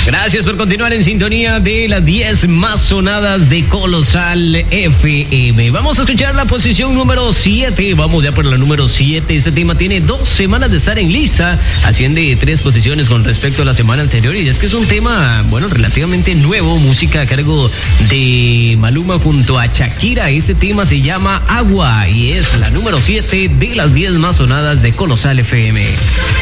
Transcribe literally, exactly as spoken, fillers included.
Gracias por continuar en sintonía de las diez más sonadas de Colosal F M. Vamos a escuchar la posición número siete. Vamos ya por la número siete. Este tema tiene dos semanas de estar en lista. Asciende tres posiciones con respecto a la semana anterior. Y es que es un tema, bueno, relativamente nuevo. Música a cargo de Maluma junto a Shakira. Este tema se llama Agua y es la número siete de las diez más sonadas de Colosal F M.